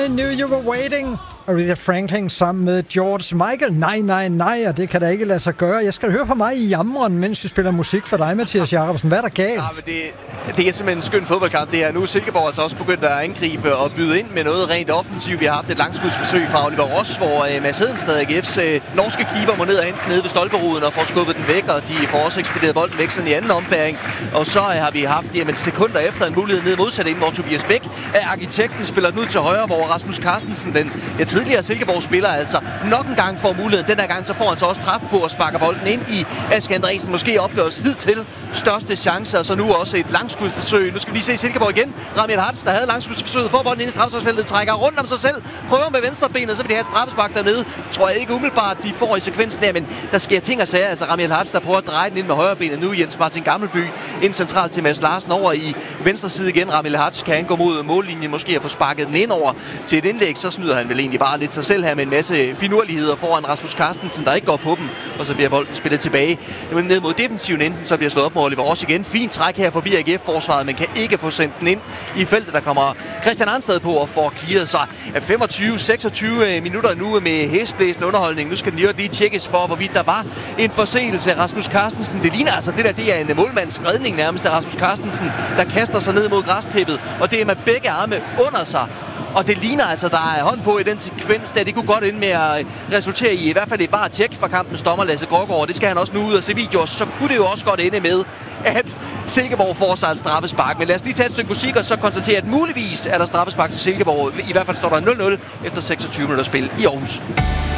I Knew You Were Waiting. Aretha Franklin sammen med George Michael. Nej, og det kan da ikke lade sig gøre. Jeg skal høre på mig i jammeren, mens vi spiller musik for dig, Mathias Jacobsen. Hvad er der galt? Ja, men det er simpelthen en skøn fodboldkamp. Det er nu Silkeborg altså også begyndt at angribe og byde ind med noget rent offensivt. Vi har haft et langskudsforsøg fra Oliver Ross, hvor Mads Hedenstad AGF's norske keeper må ned og enten nede ved stolperuden og får skubbet den væk, og de får også ekspederet bolden væk sådan i anden ombæring. Og så har vi haft sekunder efter en mulighed ned modsat ind, hvor Tobias Bæk af arkitekten spiller den ud til højre, hvor Rasmus Carstensen, den tidligere Silkeborg-spiller, altså nok en gang får muligheden. Den her gang så får han så også træf på og sparker bolden ind i Aske Andresen. Måske opgøres hidtil største chance, og så nu også et langskudsforsøg. Nu skal vi lige se Silkeborg igen. Ramiel Hartz, der havde langskudsforsøget, får bolden ind i straffesparksfeltet, trækker rundt om sig selv, prøver med venstrebenet, så vil de have et straffespark dernede. Tror jeg ikke umiddelbart, de får i sekvensen her, men der sker ting og sager. Altså Ramiel Hartz, der prøver at dreje den ind med højrebenet nu. Jens Martin Gammelby ind centralt til Mads Larsen over i venstre side igen. Ramiel Hartz kan han gå mod mållinjen, måske at få sparket den ind over til et indlæg, så snyder han vel egentlig bare lidt sig selv her med en masse finurligheder foran Rasmus Carstensen, der ikke går på dem, og så bliver bolden spillet tilbage ned mod defensiven, enten så bliver slået op med Oliver Ross igen. Fint træk her forbi AGF-forsvaret, men kan ikke få sendt den ind i feltet. Der kommer Christian Arnstad på og får clearet sig af 25-26 minutter nu med hæsblæsende underholdning. Nu skal den lige tjekkes for, hvorvidt der var en forseelse af Rasmus Carstensen. Det ligner altså, det er en målmands redning nærmest af Rasmus Carstensen, der kaster sig ned mod græstæppet, og det er med begge arme under sig. Og det ligner altså, der er hånd på i den sekvens, der det kunne godt ende med at resultere i hvert fald et bare tjek fra kampens dommer Lasse Grågaard. Det skal han også nu ud og se videoer. Så kunne det jo også godt ende med, at Silkeborg får sig et straffespark. Men lad os lige tage et stykke musik og så konstatere, at muligvis er der straffespark til Silkeborg. I hvert fald står der 0-0 efter 26 minutter spil i Aarhus.